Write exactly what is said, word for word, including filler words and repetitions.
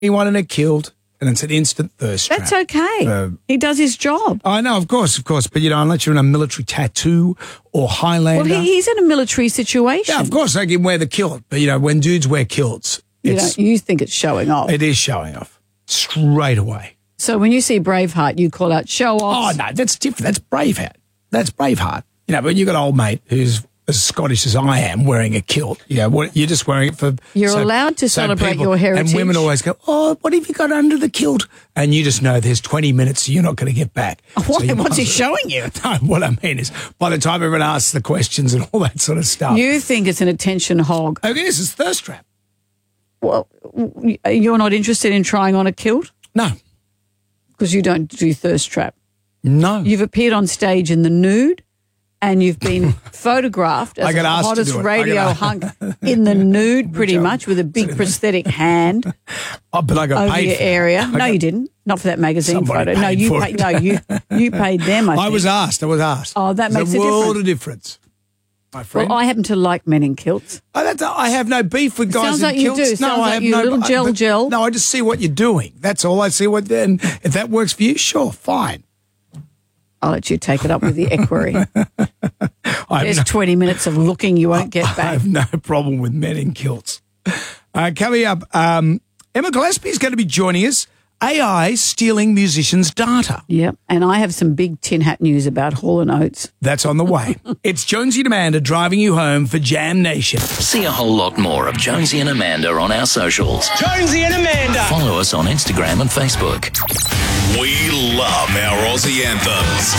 anyone and are killed, and it's an instant thirst trap. That's okay. Uh, he does his job. I know, of course, of course. But, you know, unless you're in a military tattoo or Highlander. Well, he, he's in a military situation. Yeah, of course, they can wear the kilt. But, you know, when dudes wear kilts, You it's, don't, you think it's showing off. it is showing off straight away. So when you see Braveheart, you call out show off. Oh, no, that's different. That's Braveheart. That's Braveheart. You know, but you've got an old mate who's as Scottish as I am wearing a kilt. You know, what, you're just wearing it for... You're so, allowed to so celebrate people, your heritage. And women always go, oh, what have you got under the kilt? And you just know there's twenty minutes you're not going to get back. What? So What's he showing you? No, what I mean is by the time everyone asks the questions and all that sort of stuff. You think it's an attention hog. Oh, yes, it's thirst trap. Well, you're not interested in trying on a kilt? No. Because you don't do thirst trap. No. You've appeared on stage in the nude and you've been photographed as I got the asked to hottest do it. I radio got- hunk in the nude pretty much with a big prosthetic hand Oh, but I got over paid your for it. area. I No, got- you didn't. Not for that magazine Somebody photo. No, paid you for paid. it. No, you you paid them. I, I think. was asked. I was asked. Oh, that There's makes a a world difference. of difference, my friend. Well, I happen to like men in kilts. Oh, that's, I have no beef with guys Sounds in like you kilts. do. No, Sounds I like have you, no. little gel, but- gel. No, I just see what you're doing. That's all. I see what. Then, if that works for you, sure, fine. I'll let you take it up with the equerry. I have There's no, twenty minutes of looking you won't get I back. have no problem with men in kilts. Uh, coming up, um, Emma Gillespie is going to be joining us. A I stealing musicians' data. Yep, and I have some big tin hat news about Hall and Oates. That's on the way. It's Jonesy and Amanda driving you home for Jam Nation. See a whole lot more of Jonesy and Amanda on our socials. Jonesy and Amanda. Follow us on Instagram and Facebook. We love our Aussie anthems.